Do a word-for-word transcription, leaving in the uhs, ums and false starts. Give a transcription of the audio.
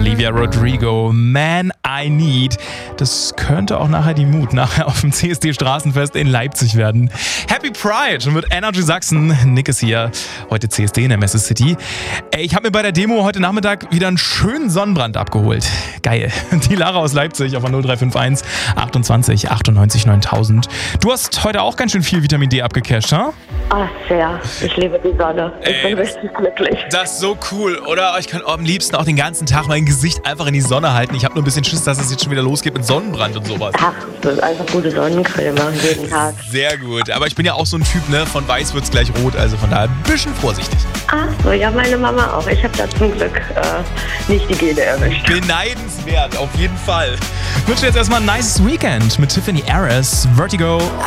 Olivia Rodrigo, Man I Need. Das könnte auch nachher die Mut nachher auf dem C S D-Straßenfest in Leipzig werden. Happy Pride mit Energy Sachsen. Nick ist hier. Heute C S D in der Messe City. Ey, ich habe mir bei der Demo heute Nachmittag wieder einen schönen Sonnenbrand abgeholt. Geil. Die Lara aus Leipzig auf der null drei fünf eins achtundzwanzig achtundneunzig neuntausend. Du hast heute auch ganz schön viel Vitamin D abgecasht, ha? Ah, sehr. Ich liebe die Sonne. Ich Ey, bin richtig glücklich. Das ist so cool, oder? Ich kann am liebsten auch den ganzen Tag mein Gesicht einfach in die Sonne halten. Ich habe nur ein bisschen Schiss, dass es jetzt schon wieder losgeht mit Sonnenbrand und sowas. Ach, das ist einfach gute Sonnencreme jeden Tag. Sehr gut. Aber ich bin ja auch so ein Typ, ne? Von weiß wird's gleich rot. Also von daher ein bisschen vorsichtig. Ach so, ja, meine Mama auch. Ich habe da zum Glück äh, nicht die Gene erwischt. Beneidenswert, auf jeden Fall. Ich wünsche dir jetzt erstmal ein nices Weekend mit Tiffany Harris, Vertigo.